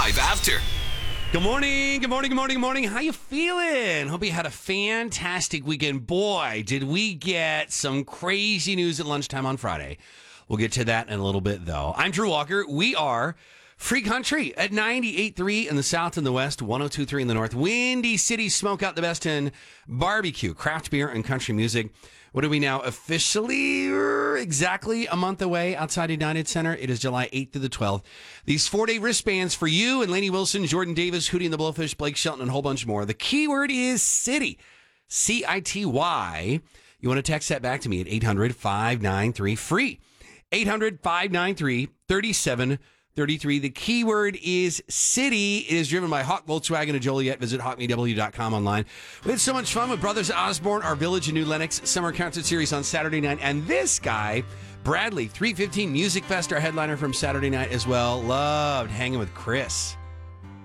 Drive After. Good morning, good morning, good morning, good morning. How you feeling? Hope you had a fantastic weekend. Boy, did we get some crazy news at lunchtime on Friday. We'll get to that in a little bit, though. I'm Drew Walker. We are Free Country at 98.3 in the south and the west, 102.3 in the north. Windy City Smoke out the best in barbecue, craft beer, and country music. What are we now officially exactly a month away outside United Center? It is July 8th to the 12th. These 4-day wristbands for you and Lainey Wilson, Jordan Davis, Hootie and the Blowfish, Blake Shelton, and a whole bunch more. The keyword is city, C-I-T-Y. You want to text that back to me at 800-593-FREE. 800-593-3733. The keyword is city. It is driven by Hawk Volkswagen of Joliet. Visit hawkmew.com online. We had so much fun with Brothers Osborne, Our Village in New Lenox summer concert series on Saturday night. And this guy, Bradley, 315 Music Fest, our headliner from Saturday night as well. Loved hanging with Chris.